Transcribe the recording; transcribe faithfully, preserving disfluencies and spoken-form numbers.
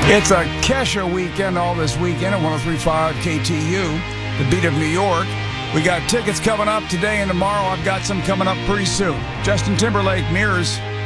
It's a Kesha weekend all this weekend at one oh three point five K T U, the beat of New York. We got tickets coming up today and tomorrow. I've got some coming up pretty soon. Justin Timberlake mirrors